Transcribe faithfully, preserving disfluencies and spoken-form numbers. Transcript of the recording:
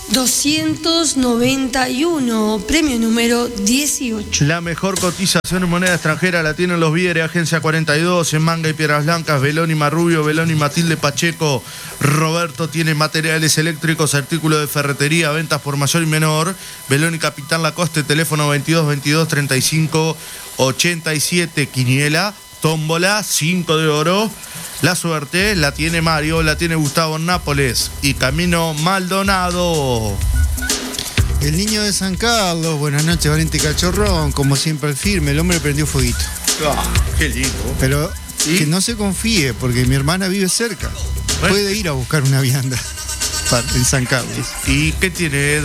doscientos noventa y uno, premio número dieciocho. La mejor cotización en moneda extranjera la tienen los Viere, Agencia cuarenta y dos, en Manga y Piedras Blancas, Belón y Marrubio, Belón y Matilde Pacheco. Roberto tiene materiales eléctricos, artículos de ferretería, ventas por mayor y menor. Belón y Capitán Lacoste, teléfono veintidós veintidós treinta y cinco ochenta y siete. Quiniela, tómbola, cinco de oro. La suerte la tiene Mario, la tiene Gustavo en Nápoles y Camino Maldonado. El niño de San Carlos, buenas noches, Valente Cachorrón, como siempre el firme, el hombre prendió fueguito. Ah, qué lindo. Pero ¿sí? Que no se confíe, porque mi hermana vive cerca. Bueno. Puede ir a buscar una vianda en San Carlos. ¿Y qué tiene?